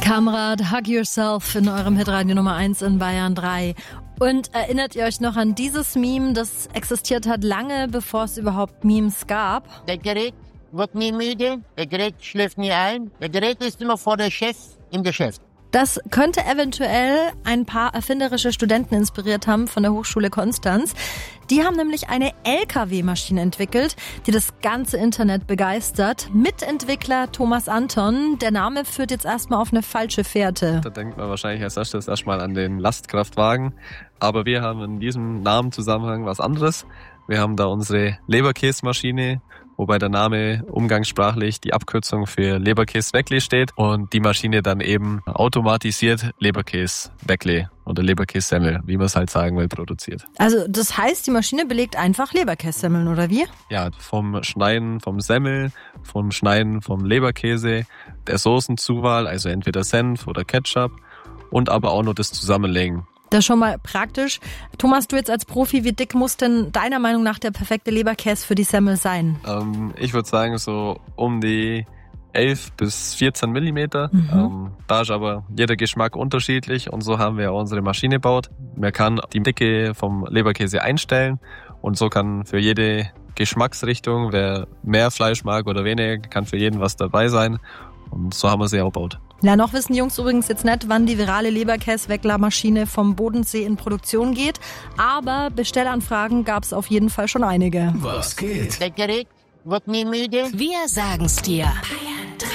Kamrat, Hug Yourself in eurem Hitradio Nummer 1 in Bayern 3. Und erinnert ihr euch noch an dieses Meme, das existiert hat lange, bevor es überhaupt Memes gab? Der Gerät wird nie müde, der Gerät schläft nie ein, der Gerät ist immer vor der Chef im Geschäft. Das könnte eventuell ein paar erfinderische Studenten inspiriert haben von der Hochschule Konstanz. Die haben nämlich eine LKW-Maschine entwickelt, die das ganze Internet begeistert. Mitentwickler Thomas Anton. Der Name führt jetzt erstmal auf eine falsche Fährte. Da denkt man wahrscheinlich als erstes erstmal an den Lastkraftwagen. Aber wir haben in diesem Namenzusammenhang was anderes. Wir haben da unsere Leberkäsmaschine, wobei der Name umgangssprachlich die Abkürzung für Leberkäse-Weckle steht und die Maschine dann eben automatisiert Leberkäse-Weckle oder Leberkässemmel, wie man es halt sagen will, produziert. Also das heißt, die Maschine belegt einfach Leberkässemmeln, oder wie? Ja, vom Schneiden vom Semmel, vom Schneiden vom Leberkäse, der Soßenzuwahl, also entweder Senf oder Ketchup und aber auch noch das Zusammenlegen. Das ist schon mal praktisch. Thomas, du jetzt als Profi, wie dick muss denn deiner Meinung nach der perfekte Leberkäse für die Semmel sein? Ich würde sagen so um die 11 bis 14 Millimeter. Da ist aber jeder Geschmack unterschiedlich und so haben wir auch unsere Maschine gebaut. Man kann die Dicke vom Leberkäse einstellen und so kann für jede Geschmacksrichtung, wer mehr Fleisch mag oder weniger, kann für jeden was dabei sein. Und so haben wir sie auch gebaut. Ja, noch wissen die Jungs übrigens jetzt nicht, wann die virale Leberkäse-Weckler-Maschine vom Bodensee in Produktion geht. Aber Bestellanfragen gab es auf jeden Fall schon einige. Was geht? Der Gerät wird nie müde. Wir sagen's dir.